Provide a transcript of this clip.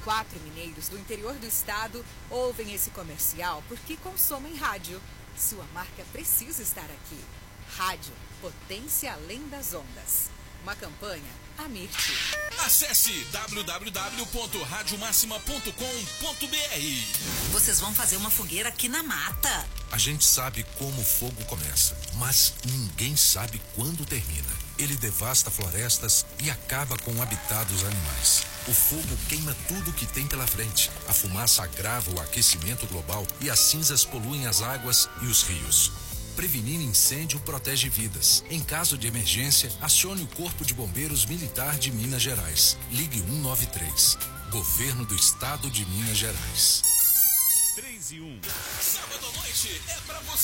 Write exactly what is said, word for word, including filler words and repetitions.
quatro mineiros do interior do estado ouvem esse comercial porque consomem rádio. Sua marca precisa estar aqui. Rádio, potência além das ondas. Uma campanha Amirte. Acesse w w w ponto rádio máxima ponto com ponto b r. Vocês vão fazer uma fogueira aqui na mata. A gente sabe como o fogo começa, mas ninguém sabe quando termina. Ele devasta florestas e acaba com o habitat dos animais. O fogo queima tudo que tem pela frente. A fumaça agrava o aquecimento global e as cinzas poluem as águas e os rios. Prevenir incêndio protege vidas. Em caso de emergência, acione o Corpo de Bombeiros Militar de Minas Gerais. Ligue um nove três. Governo do Estado de Minas Gerais. três e um. Sábado à noite é pra você.